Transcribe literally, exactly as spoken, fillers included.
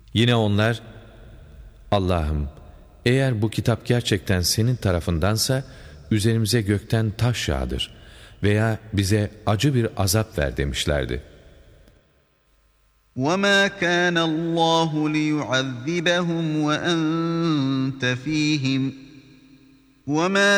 Yine onlar, Allah'ım, eğer bu kitap gerçekten senin tarafındansa üzerimize gökten taş yağdır veya bize acı bir azap ver demişlerdi. وَمَا كَانَ اللّٰهُ لِيُعَذِّبَهُمْ وَأَنْتَ ف۪يهِمْ وَمَا